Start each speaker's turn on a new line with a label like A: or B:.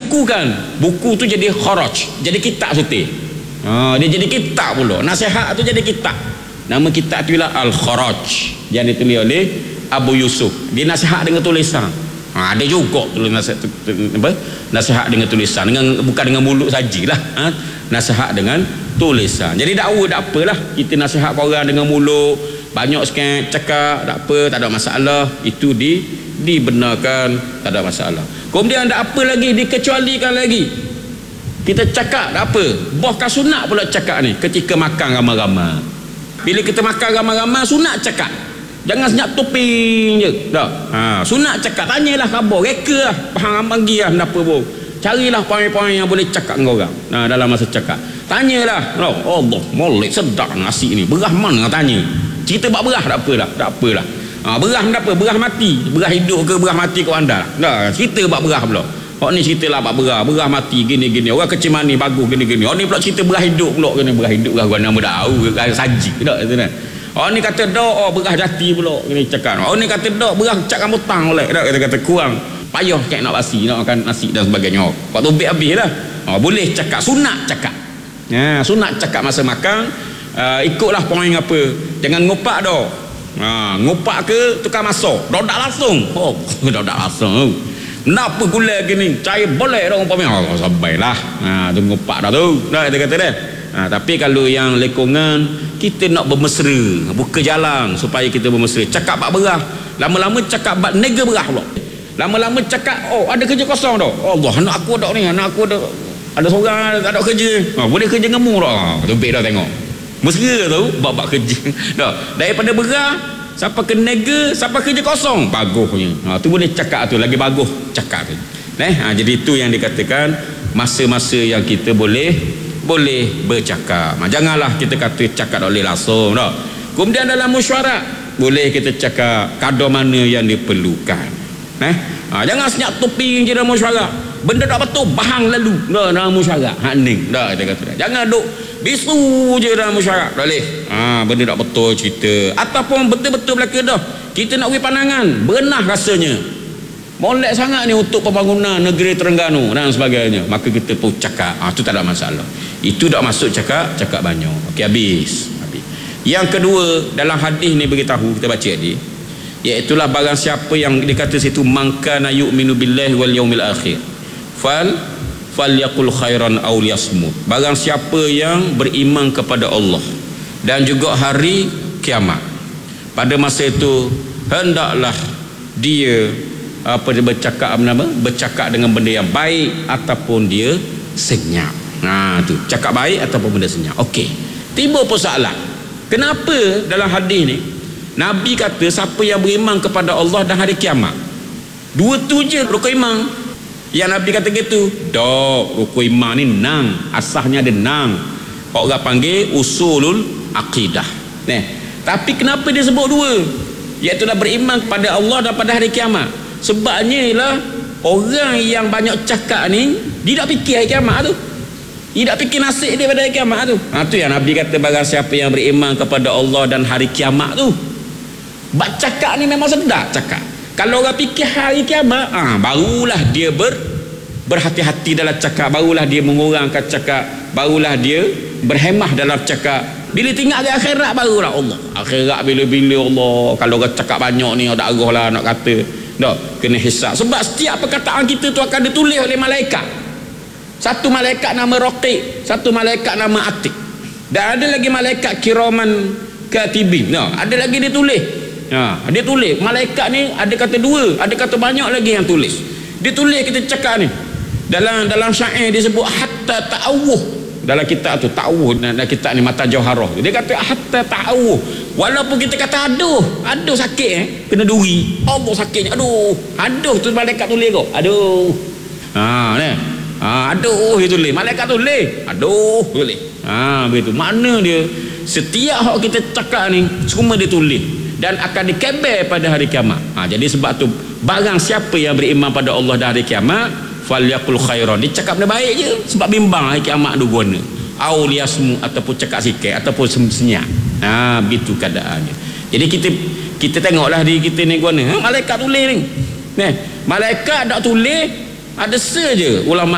A: dibukukan, buku tu jadi kharaj, jadi kitab suti. Dia jadi kitab pula, nasihat tu jadi kitab. Nama kitab tu ialah Al-Kharaj, yang ditulis oleh Abu Yusuf. Dia nasihat dengan tulisan. Ada juga tulis nasihat dengan tulisan, bukan dengan mulut sajalah. Nasihat dengan tulisan. Jadi dakwa tak apalah kita nasihat orang dengan mulut banyak sikit cakap, tak apa, tak ada masalah, itu dibenarkan, tak ada masalah. Kemudian tak apa lagi, dikecualikan lagi, kita cakap tak apa. Bahkan sunat pula cakap ni ketika makan ramai-ramai. Bila kita makan ramai-ramai, sunat cakap, jangan senyap toping je dah. Sunat cakap, tanyalah khabar, reka lah, faham bagi lah kenapa pun, carilah poin-poin yang boleh cakap dengan orang dalam masa cakap. Tanyalah, Allah molek sedap nasi ni, berah mana tanya. Cerita bab berah tak apalah, tak apalah. Berah apa? Berah mati, berah hidup ke berah mati ke anda dah. Cerita bab berah pula. Hak ni cerita lah bab berah mati gini-gini, orang kecil mani bagus gini-gini. Hak ni pula cerita berah hidup pula, kena berah hidup lah, gua nama tahu saji tak tu kan. Hak ni kata dak berah jati pula kena cakap. Hak ni kata dak berah cak rambutang oleh dak, kata kurang payah kek nak basi, nak makan nasi dan sebagainya. Pak tu habis-habislah. Boleh cakap, sunat cakap. Sunat cakap masa makan. Ikutlah poin apa, jangan ngopak dah. Ngopak ke tukar masak, dodak langsung. Dodak langsung. Kenapa gula gini? Cair boleh dah umpamanya. Sampailah. Tu ngopak dah tu. Dah dia kata dah. Tapi kalau yang lekongan, kita nak bermesra, buka jalan supaya kita bermesra. Cakap bab berah, lama-lama cakap bab nega berah pula. Lama-lama cakap, ada kerja kosong dah. Allah, anak aku ada ni, anak aku ada seorang tak ada kerja. Boleh kerja dengan mu dah. Topik dah tengok. Mesra tu bab kerja. Dah. Daripada berah siapa ke nega, siapa kerja kosong, bagusnya. Tu boleh cakap tu, lagi bagus cakap tu. Jadi itu yang dikatakan masa-masa yang kita boleh bercakap. Janganlah kita kata cakap tak boleh langsung dah. Kemudian dalam mesyuarat boleh kita cakap kadar mana yang diperlukan. Jangan senyap topi je dalam mesyuarat. Benda tak betul bahang lalu dalam mesyuarat. Ning dah kita kata. Jangan duk bisu je dalam mesyuarat. Tak boleh. Benda tak betul cerita, ataupun betul-betul belaka dah kita nak beri pandangan, berenah rasanya molek sangat ni untuk pembangunan negeri Terengganu dan sebagainya, maka kita pun cakap. Itu tak ada masalah. Itu tak masuk cakap banyak. Okey, habis. Yang kedua, dalam hadis ni beritahu, kita baca ni, iaitulah barang siapa yang dikata situ mangkana yu'minu billahi wal yaumil akhir falyaqul khairan aw liyasmut. Barang siapa yang beriman kepada Allah dan juga hari kiamat, pada masa itu hendaklah dia bercakap dengan benda yang baik ataupun dia senyap. Tu cakap baik ataupun benda senyap. Okey, tiba persoalan, kenapa dalam hadis ni Nabi kata siapa yang beriman kepada Allah dan hari kiamat, dua tu je rukun iman yang Nabi kata gitu. Rukun iman ni nang, asasnya ada nang, orang panggil usulul akidah. Tapi kenapa dia sebut dua, iaitu beriman kepada Allah dan pada hari kiamat? Sebabnya ialah orang yang banyak cakap ni dia tak fikir hari kiamat tu, dia tak fikir nasib dia pada hari kiamat tu. Tu yang Nabi kata barang siapa yang beriman kepada Allah dan hari kiamat tu. Bak cakap ni memang sedap cakap. Kalau orang fikir hari kiamat, barulah dia berhati-hati dalam cakap, barulah dia mengurangkan cakap, barulah dia berhemah dalam cakap. Bila tinggal ke akhirat, barulah Allah. Akhirat bila-bila Allah. Kalau orang cakap banyak ni, ada arah lah nak kata. Kena hisap. Sebab setiap perkataan kita tu akan ditulis oleh malaikat. Satu malaikat nama Raqib, satu malaikat nama Atid, dan ada lagi malaikat kiraman katibin. Ada lagi dia tulis. Dia tulis. Malaikat ni ada kata dua, ada kata banyak lagi yang tulis. Dia tulis kita cakap ni. Dalam syair dia sebut hatta ta'awuh. Dalam kitab tu ta'awuh, dalam kitab ni Mata Jauharah, dia kata hatta ta'awuh. Walaupun kita kata aduh sakit, kena duri, Allah sakitnya, aduh tu malaikat tulis kau. Aduh dia tulis. Malaikat tulis. Aduh tulis. Begitu. Makna dia setiap hak kita cakap ni semua dia tulis dan akan dikebel pada hari kiamat. Jadi sebab tu barang siapa yang beriman pada Allah dan hari kiamat, falyaqul khairan, dia cakap benda baik je, sebab bimbang hari kiamat tu guna. Aw liyasmu, ataupun cakap sikit ataupun senyap. Begitu keadaannya. Jadi kita tengoklah diri kita ni guna. Malaikat tulis ni. Malaikat tak tulis, ada saja ulama